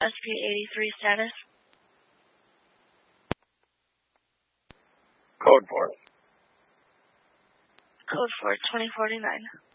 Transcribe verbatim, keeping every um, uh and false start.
S P eighty-three status. Code four. Code four, twenty forty-nine.